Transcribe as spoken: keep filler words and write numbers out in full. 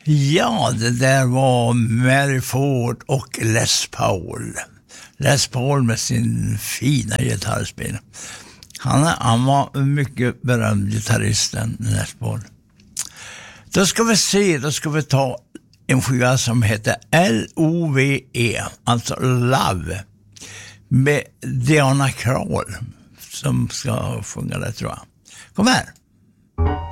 Ja, det där var Mary Ford och Les Paul. Les Paul med sin fina gitarrspel. Han, han var mycket berömd gitarristen, Les Paul. Då ska vi se, då ska vi ta en skiva som heter L O V E, alltså Love, med Diana Krall som ska sjunga det, tror jag. Kom här!